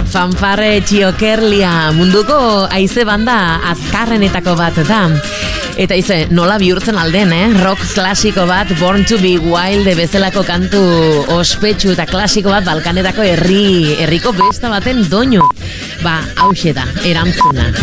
Fanfarre Txiokerlia munduko haize banda azkarrenetako bat da. Eta ize, nola bihurtzen alden, rock klasiko bat, Born to be Wild bezalako kantu ospetsu eta klasiko bat Balkanetako herriko besta baten doinu. Hauxe da, erantzuna.